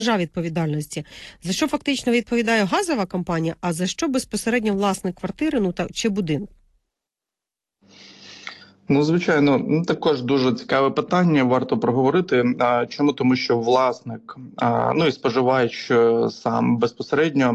відповідальності. За що фактично відповідає газова компанія, а за що безпосередньо власник квартири, чи будинку? Ну, звичайно, також дуже цікаве питання. Варто проговорити. Чому? Тому що власник, ну і споживач сам безпосередньо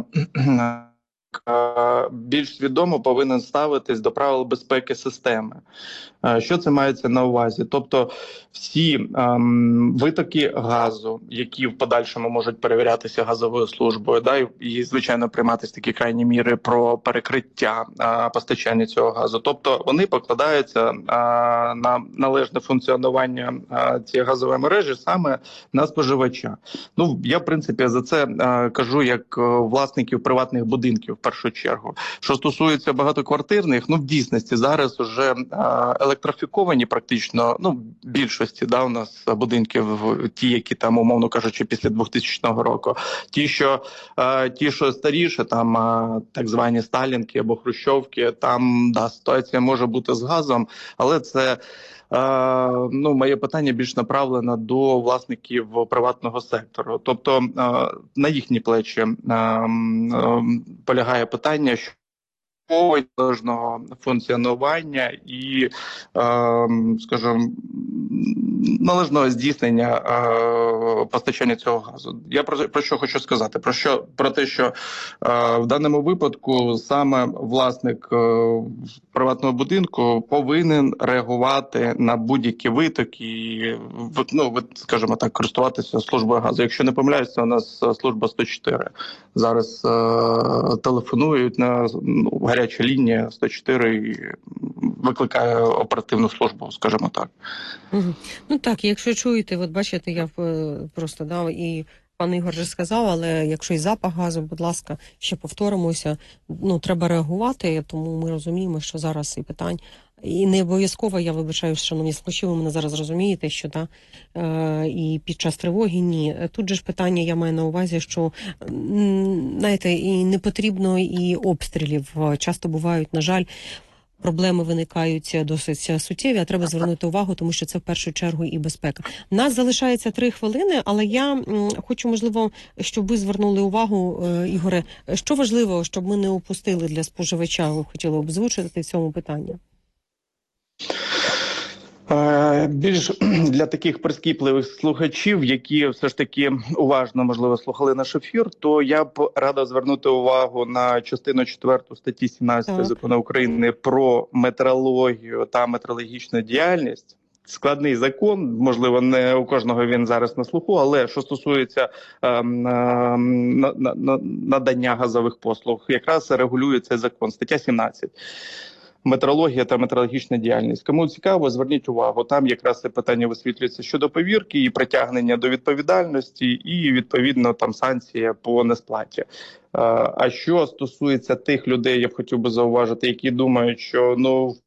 більш свідомо повинен ставитись до правил безпеки системи. Що це мається на увазі? Тобто всі витоки газу, які в подальшому можуть перевірятися газовою службою, і звичайно прийматися такі крайні міри про перекриття постачання цього газу. Тобто вони покладаються на належне функціонування цієї газової мережі саме на споживача. Ну, я в принципі за це кажу як власників приватних будинків в першу чергу. Що стосується багатоквартирних, в дійсності зараз вже електрифіковані практично, більшості у нас будинків, ті, які там, умовно кажучи, після 2000 року. Ті, що старіше, там так звані сталінки або хрущовки, там ситуація може бути з газом, але це моє питання більш направлено до власників приватного сектору. Тобто на їхні плечі полягає питання, що належного функціонування і, скажімо, належного здійснення постачання цього газу. Я про що хочу сказати? Про те, що в даному випадку саме власник приватного будинку повинен реагувати на будь-які витоки і, скажімо так, користуватися службою газу. Якщо не помиляюся, у нас служба 104. Зараз телефонують на гаряча лінія 104 і викликає оперативну службу, скажімо так. Ну так, якщо чуєте, от бачите, я просто дав і пан Ігор вже сказав, але якщо і запах газу, будь ласка, ще повторимося, треба реагувати, тому ми розуміємо, що зараз і питань, і не обов'язково, я вибачаю, шановні слухачі, ви мене зараз розумієте, що і під час тривоги ні. Тут же ж питання, я маю на увазі, що, знаєте, і не потрібно і обстрілів. Часто бувають, на жаль, проблеми виникають досить суттєві, а треба звернути увагу, тому що це в першу чергу і безпека. Нас залишається 3 хвилини, але я хочу, можливо, щоб ви звернули увагу, Ігоре, що важливо, щоб ми не упустили для споживача, ви хотіли озвучити в цьому питанні? Більш для таких прискіпливих слухачів, які все ж таки уважно, можливо, слухали наш ефір, то я б радив звернути увагу на частину 4 статті 17 Закону України про метрологію та метрологічну діяльність. Складний закон, можливо, не у кожного він зараз на слуху, але що стосується надання газових послуг, якраз регулює цей закон, стаття 17. Метрологія та метрологічна діяльність. Кому цікаво, зверніть увагу. Там якраз це питання висвітлюється щодо повірки і притягнення до відповідальності, і відповідно там санкція по несплаті. А що стосується тих людей, я б хотів би зауважити, які думають, що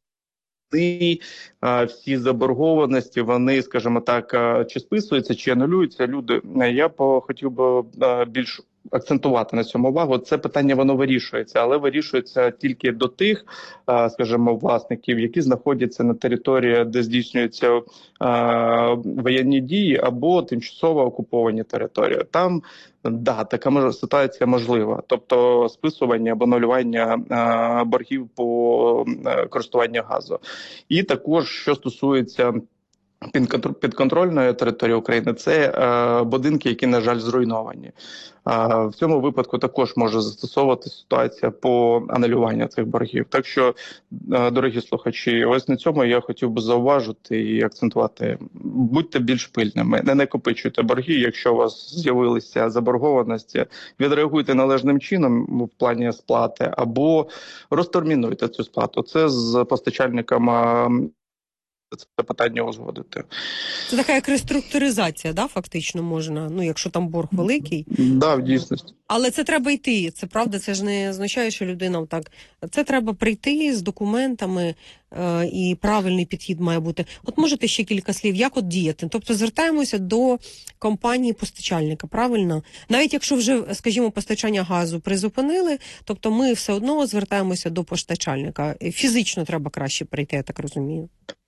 всі заборгованості, вони, скажімо так, чи списуються, чи анулюються люди. Я б хотів би більш акцентувати на цьому увагу. Це питання, воно вирішується, але вирішується тільки до тих, скажімо, власників, які знаходяться на території, де здійснюються воєнні дії або тимчасово окуповані території. Там, така ситуація можлива. Тобто списування або анулювання боргів по користуванню газу. І також, що стосується підконтрольної території України, це будинки, які, на жаль, зруйновані. В цьому випадку також може застосовувати ситуація по анулюванню цих боргів. Так що, дорогі слухачі, ось на цьому я хотів би зауважити і акцентувати. Будьте більш пильними, не накопичуйте борги, якщо у вас з'явилися заборгованості, відреагуйте належним чином в плані сплати або розтермінуйте цю сплату. Це з постачальниками це питання узгодити. Це така як реструктуризація, фактично можна, якщо там борг великий. В дійсності. Але це треба йти, це правда, це ж не означає, що людина так. Це треба прийти з документами, і правильний підхід має бути. От можете ще кілька слів, як діяти? Тобто звертаємося до компанії-постачальника, правильно? Навіть якщо вже, скажімо, постачання газу призупинили, тобто ми все одно звертаємося до постачальника. Фізично треба краще прийти, я так розумію.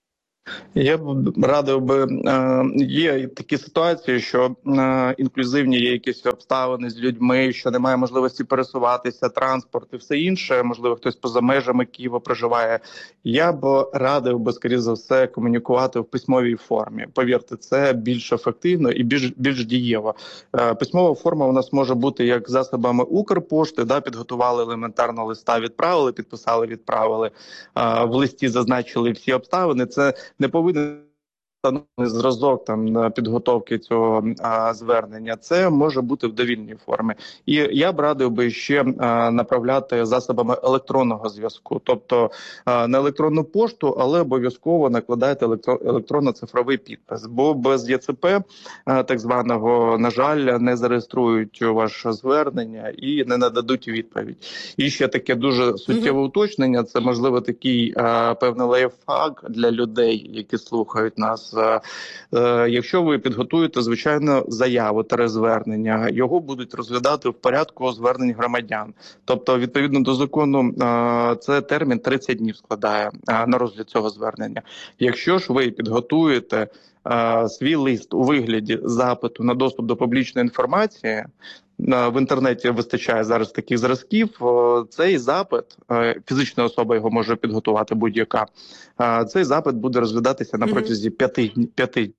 Я б радив би, є такі ситуації, що інклюзивні є якісь обставини з людьми, що немає можливості пересуватися, транспорт і все інше, можливо, хтось поза межами Києва проживає. Я б радив би, скоріше за все, комунікувати в письмовій формі. Повірте, це більш ефективно і більш дієво. Письмова форма у нас може бути як засобами Укрпошти, да, підготували елементарно листа, відправили, підписали, відправили, в листі зазначили всі обставини. Це не повинен встановлений зразок там підготовки цього звернення. Це може бути в довільній формі. І я б радив би ще направляти засобами електронного зв'язку, тобто не електронну пошту, але обов'язково накладайте електронно-цифровий підпис. Бо без ЄЦП так званого, на жаль, не зареєструють ваше звернення і не нададуть відповідь. І ще таке дуже суттєве уточнення. Це можливо такий певний лайфхак для людей, які слухають нас. Якщо ви підготуєте, звичайно, заяву та звернення, його будуть розглядати в порядку звернень громадян. Тобто, відповідно до закону, це термін 30 днів складає на розгляд цього звернення. Якщо ж ви підготуєте свій лист у вигляді запиту на доступ до публічної інформації, в інтернеті вистачає зараз таких зразків, цей запит, фізична особа його може підготувати будь-яка, цей запит буде розглядатися на протязі 5 днів.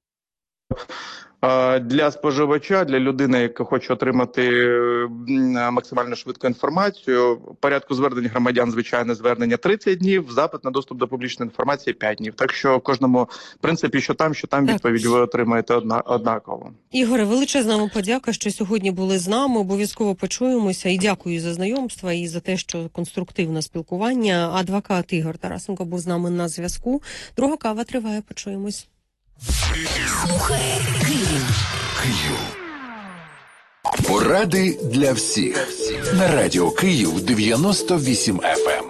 Для споживача, для людини, яка хоче отримати максимально швидку інформацію, в порядку звернень громадян, звичайне звернення 30 днів, запит на доступ до публічної інформації 5 днів. Так що кожному, в принципі, що там відповідь ви отримаєте однаково. Ігоре, величезна вам подяка, що сьогодні були з нами. Обов'язково почуємося. І дякую за знайомство, і за те, що конструктивне спілкування. Адвокат Ігор Тарасенко був з нами на зв'язку. Друга кава триває. Почуємось. Слухай Київ. Поради для всіх. На радіо Київ 98 FM.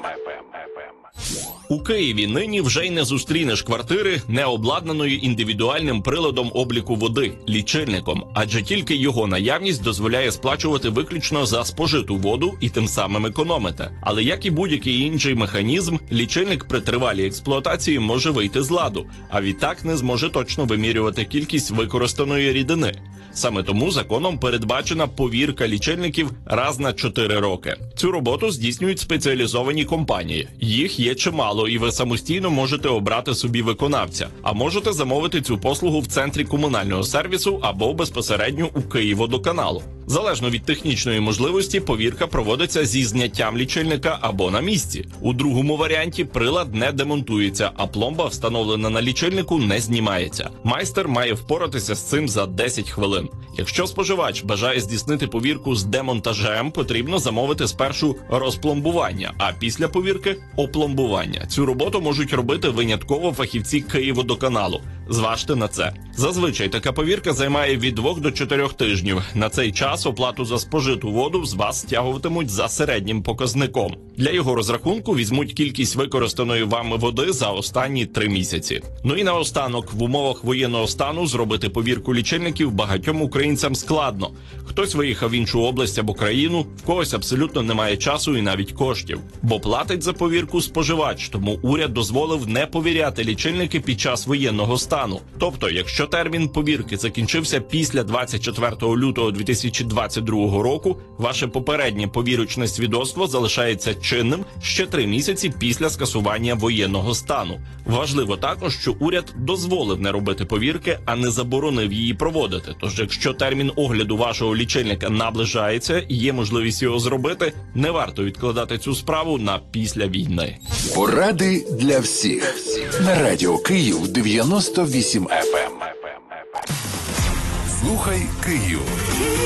У Києві нині вже й не зустрінеш квартири, не обладнаної індивідуальним приладом обліку води – лічильником, адже тільки його наявність дозволяє сплачувати виключно за спожиту воду і тим самим економити. Але як і будь-який інший механізм, лічильник при тривалій експлуатації може вийти з ладу, а відтак не зможе точно вимірювати кількість використаної рідини. Саме тому законом передбачена повірка лічильників раз на 4 роки. Цю роботу здійснюють спеціалізовані компанії. Їх є чимало, і ви самостійно можете обрати собі виконавця. А можете замовити цю послугу в центрі комунального сервісу або безпосередньо у Київводоканалу. Залежно від технічної можливості, повірка проводиться зі зняттям лічильника або на місці. У другому варіанті прилад не демонтується, а пломба, встановлена на лічильнику, не знімається. Майстер має впоратися з цим за 10 хвилин. Якщо споживач бажає здійснити повірку з демонтажем, потрібно замовити спершу розпломбування, а після повірки – опломбування. Цю роботу можуть робити винятково фахівці Київводоканалу. Зважте на це. Зазвичай така повірка займає від 2 до 4 тижнів. На цей час оплату за спожиту воду з вас стягуватимуть за середнім показником. Для його розрахунку візьмуть кількість використаної вами води за останні 3 місяці. Ну і наостанок, в умовах воєнного стану зробити повірку лічильників багатьом українцям складно. Хтось виїхав в іншу область або країну, в когось абсолютно немає часу і навіть коштів. Бо платить за повірку споживач, тому уряд дозволив не повіряти лічильники під час воєнного стану. Тобто, якщо термін повірки закінчився після 24 лютого 2022 року, ваше попереднє повірочне свідоцтво залишається чинним ще 3 місяці після скасування воєнного стану. Важливо також, що уряд дозволив не робити повірки, а не заборонив її проводити. Тож, якщо термін огляду вашого лічильника наближається і є можливість його зробити, не варто відкладати цю справу на після війни. Поради для всіх. На радіо Київ 98 FM. Слухай Київ.